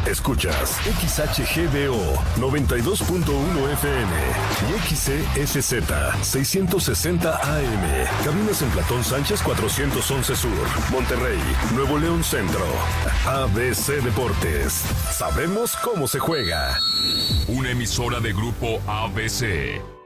Escuchas XHGBO 92.1 FM y XESZ 660 AM. Cabinas en Platón Sánchez 411 Sur, Monterrey, Nuevo León Centro. ABC Deportes. Sabemos cómo se juega. Una emisora de Grupo ABC.